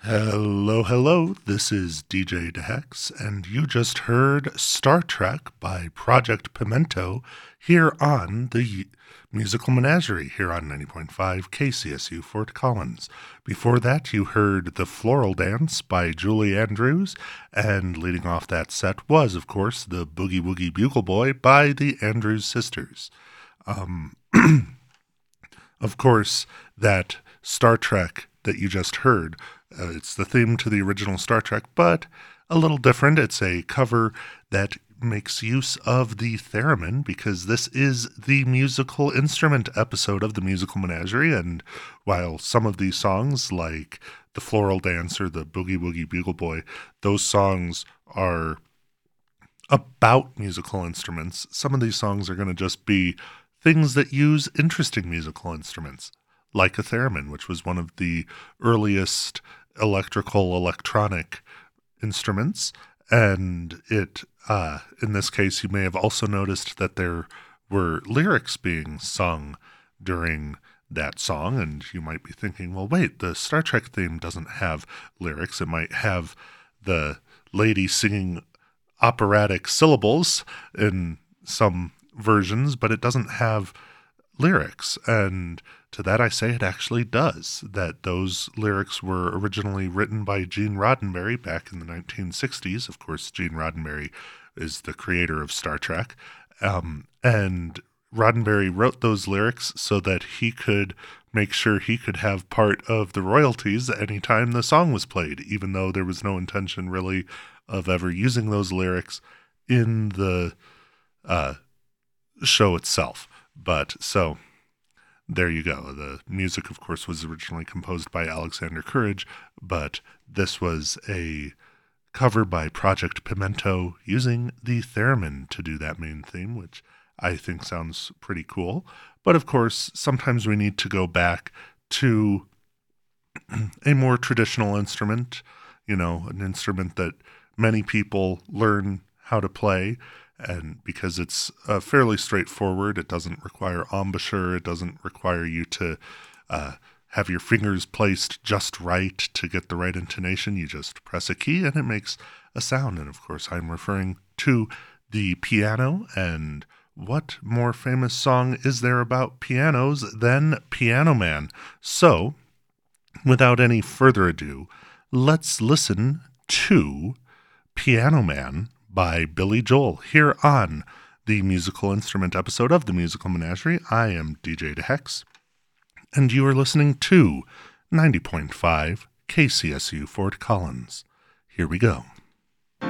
Hello, hello. This is DJ DeHex, and you just heard Star Trek by Project Pimento here on the Musical Menagerie here on 90.5 KCSU Fort Collins. Before that, you heard The Floral Dance by Julie Andrews, and leading off that set was, of course, The Boogie Woogie Bugle Boy by the Andrews Sisters. Of course, that Star Trek that you just heard, it's the theme to the original Star Trek, but a little different. It's a cover that makes use of the theremin because this is the musical instrument episode of the Musical Menagerie, and while some of these songs, like The Floral Dance or The Boogie Woogie Bugle Boy, those songs are about musical instruments, some of these songs are going to just be things that use interesting musical instruments, like a theremin, which was one of the earliest electronic instruments. And it, in this case, you may have also noticed that there were lyrics being sung during that song. And you might be thinking, well, wait, the Star Trek theme doesn't have lyrics. It might have the lady singing operatic syllables in some versions, but it doesn't have lyrics. And to that I say it actually does, that those lyrics were originally written by Gene Roddenberry back in the 1960s. Of course, Gene Roddenberry is the creator of Star Trek. And Roddenberry wrote those lyrics so that he could make sure he could have part of the royalties anytime the song was played, even though there was no intention really of ever using those lyrics in the show itself. But so there you go. The music, of course, was originally composed by Alexander Courage, but this was a cover by Project Pimento using the theremin to do that main theme, which I think sounds pretty cool. But of course, sometimes we need to go back to a more traditional instrument, an instrument that many people learn how to play. And because it's fairly straightforward, it doesn't require embouchure, it doesn't require you to have your fingers placed just right to get the right intonation. You just press a key and it makes a sound. And of course, I'm referring to the piano. And what more famous song is there about pianos than Piano Man? So, without any further ado, let's listen to Piano Man by Billy Joel here on the musical instrument episode of the Musical Menagerie. I am DJ DeHex, and you are listening to 90.5 KCSU Fort Collins. Here we go.